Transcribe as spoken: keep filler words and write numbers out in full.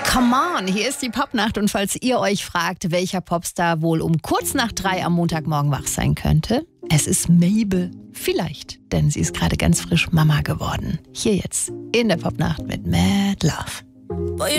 Come on, hier ist die Popnacht und falls ihr euch fragt, welcher Popstar wohl um kurz nach drei am Montagmorgen wach sein könnte, es ist Mabel. Vielleicht, denn sie ist gerade ganz frisch Mama geworden. Hier jetzt in der Popnacht mit Mad Love.